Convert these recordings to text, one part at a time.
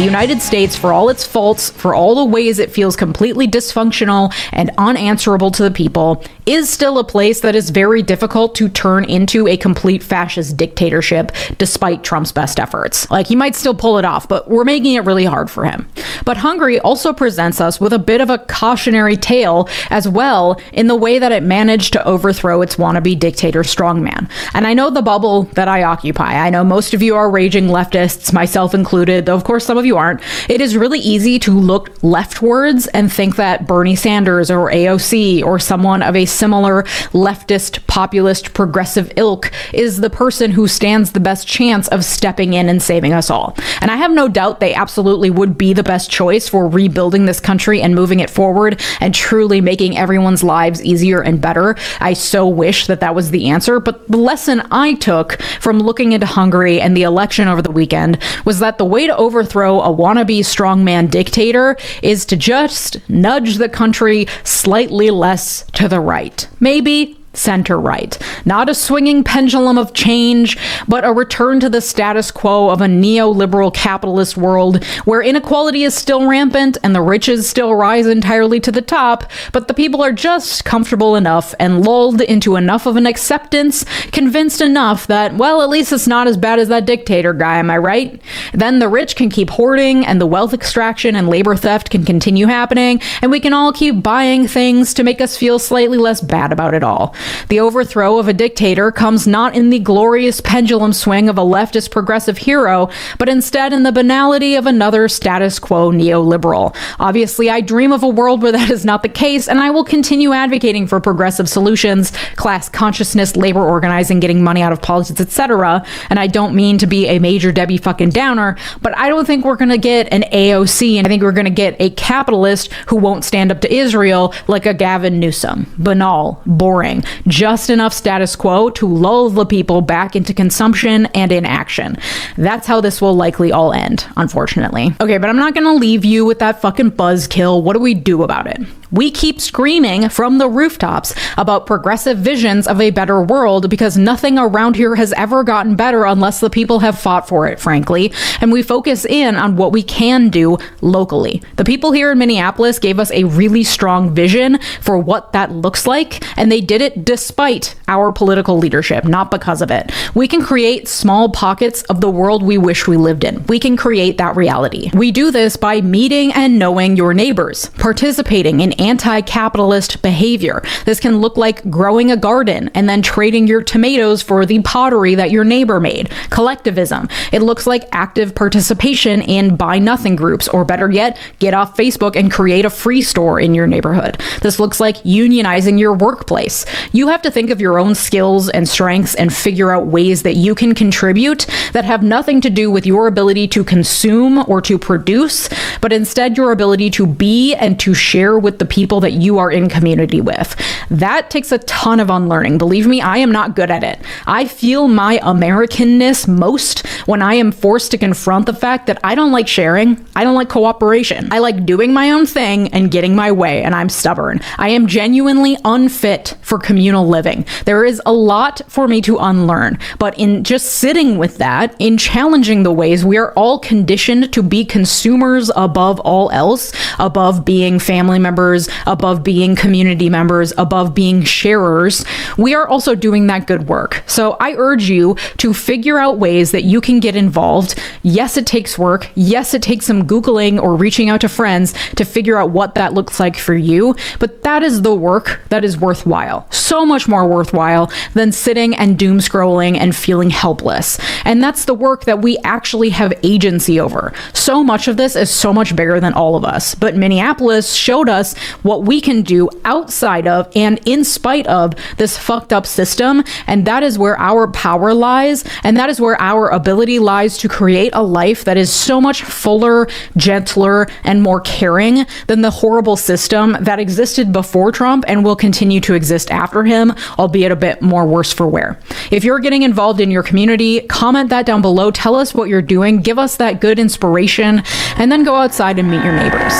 The United States, for all its faults, for all the ways it feels completely dysfunctional and unanswerable to the people, is still a place that is very difficult to turn into a complete fascist dictatorship despite Trump's best efforts. Like, he might still pull it off, but we're making it really hard for him. But Hungary also presents us with a bit of a cautionary tale as well in the way that it managed to overthrow its wannabe dictator strongman. And I know the bubble that I occupy. I know most of you are raging leftists, myself included, though of course some of you aren't. It is really easy to look leftwards and think that Bernie Sanders or AOC or someone of a similar leftist, populist, progressive ilk is the person who stands the best chance of stepping in and saving us all. And I have no doubt they absolutely would be the best choice for rebuilding this country and moving it forward and truly making everyone's lives easier and better. I so wish that that was the answer. But the lesson I took from looking into Hungary and the election over the weekend was that the way to overthrow a wannabe strongman dictator is to just nudge the country slightly less to the right. Maybe center right. Not a swinging pendulum of change, but a return to the status quo of a neoliberal capitalist world where inequality is still rampant and the riches still rise entirely to the top, but the people are just comfortable enough and lulled into enough of an acceptance, convinced enough that, well, at least it's not as bad as that dictator guy, am I right? Then the rich can keep hoarding and the wealth extraction and labor theft can continue happening, and we can all keep buying things to make us feel slightly less bad about it all. The overthrow of a dictator comes not in the glorious pendulum swing of a leftist progressive hero, but instead in the banality of another status quo neoliberal. Obviously, I dream of a world where that is not the case, and I will continue advocating for progressive solutions, class consciousness, labor organizing, getting money out of politics, etc. And I don't mean to be a major Debbie fucking Downer, but I don't think we're going to get an AOC, and I think we're going to get a capitalist who won't stand up to Israel like a Gavin Newsom. Banal, boring. Just enough status quo to lull the people back into consumption and inaction. That's how this will likely all end, unfortunately. Okay, but I'm not gonna leave you with that fucking buzzkill. What do we do about it? We keep screaming from the rooftops about progressive visions of a better world because nothing around here has ever gotten better unless the people have fought for it, frankly. And we focus in on what we can do locally. The people here in Minneapolis gave us a really strong vision for what that looks like, and they did it despite our political leadership, not because of it. We can create small pockets of the world we wish we lived in. We can create that reality. We do this by meeting and knowing your neighbors, participating in anti-capitalist behavior. This can look like growing a garden and then trading your tomatoes for the pottery that your neighbor made. Collectivism. It looks like active participation in buy nothing groups, or better yet, get off Facebook and create a free store in your neighborhood. This looks like unionizing your workplace. You have to think of your own skills and strengths and figure out ways that you can contribute that have nothing to do with your ability to consume or to produce, but instead your ability to be and to share with the people that you are in community with. That takes a ton of unlearning. Believe me, I am not good at it. I feel my Americanness most when I am forced to confront the fact that I don't like sharing. I don't like cooperation. I like doing my own thing and getting my way, and I'm stubborn. I am genuinely unfit for communal living. There is a lot for me to unlearn, but in just sitting with that, in challenging the ways we are all conditioned to be consumers above all else, above being family members, above being community members, above being sharers, we are also doing that good work. So I urge you to figure out ways that you can get involved. Yes, it takes work. Yes, it takes some Googling or reaching out to friends to figure out what that looks like for you, but that is the work that is worthwhile. So much more worthwhile than sitting and doom scrolling and feeling helpless. And that's the work that we actually have agency over. So much of this is so much bigger than all of us, but Minneapolis showed us what we can do outside of and in spite of this fucked up system, and that is where our power lies, and that is where our ability lies to create a life that is so much fuller, gentler, and more caring than the horrible system that existed before Trump and will continue to exist after him, albeit a bit more worse for wear. If you're getting involved in your community, comment that down below, tell us what you're doing, give us that good inspiration, and then go outside and meet your neighbors.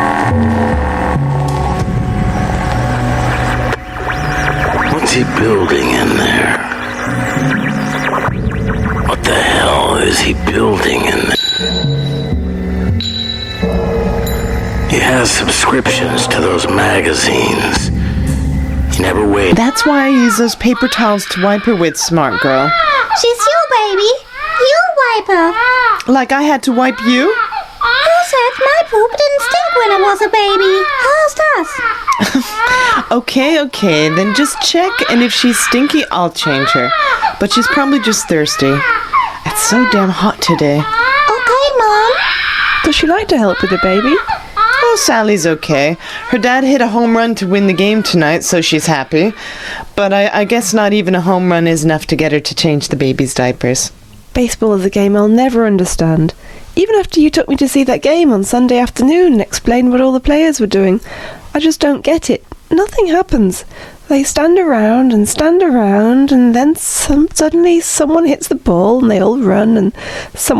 What's he building in there? What the hell is he building in there? He has subscriptions to those magazines. He never waits. That's why I use those paper towels to wipe her with, smart girl. She's you, baby. You wipe her. Like I had to wipe you? Who said my poop didn't stink when I was a baby? How's that? Okay, then just check, and if she's stinky, I'll change her. But she's probably just thirsty. It's so damn hot today. Okay, Mom. Does she like to help with the baby? Oh, Sally's okay. Her dad hit a home run to win the game tonight, so she's happy. But I guess not even a home run is enough to get her to change the baby's diapers. Baseball is a game I'll never understand. Even after you took me to see that game on Sunday afternoon and explained what all the players were doing, I just don't get it. Nothing happens. They stand around, and then suddenly someone hits the ball and they all run, and someone